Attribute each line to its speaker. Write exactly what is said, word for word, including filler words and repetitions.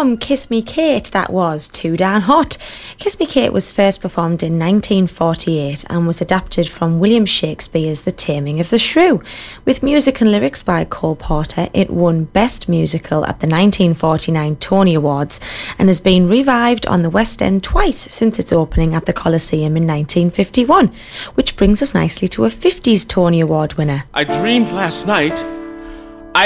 Speaker 1: from Kiss Me Kate, that was Too Darn Hot. Kiss Me Kate was first performed in nineteen forty-eight and was adapted from William Shakespeare's The Taming of the Shrew. With music and lyrics by Cole Porter, it won Best Musical at the nineteen forty-nine Tony Awards and has been revived on the West End twice since its opening at the Coliseum in nineteen fifty-one, which brings us nicely to a fifties Tony Award winner.
Speaker 2: I dreamed last night